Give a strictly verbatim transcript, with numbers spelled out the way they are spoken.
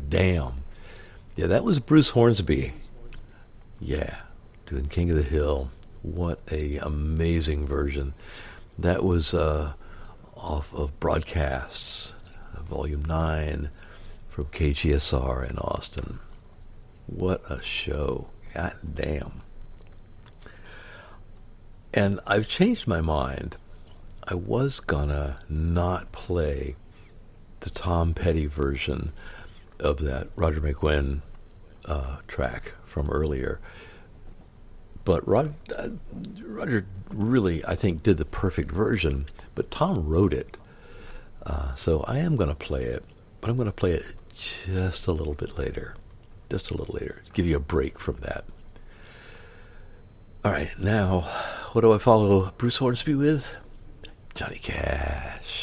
damn. Yeah, that was Bruce Hornsby. Yeah, doing King of the Hill. What a amazing version. That was uh, off of Broadcasts, Volume nine from K G S R in Austin. What a show. God damn. And I've changed my mind. I was gonna not play the Tom Petty version of that Roger McGuinn uh, track from earlier. But Rod, uh, Roger really, I think, did the perfect version, but Tom wrote it. Uh, so I am going to play it, but I'm going to play it just a little bit later. Just a little later. Give you a break from that. All right, now, what do I follow Bruce Hornsby with? Johnny Cash.